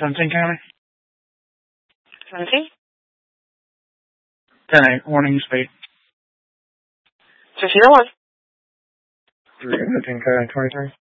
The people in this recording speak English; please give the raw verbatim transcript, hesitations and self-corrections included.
Seventeen County? Seventeen? Ten eight, warning speed. Two zero one. Fifteen County twenty three.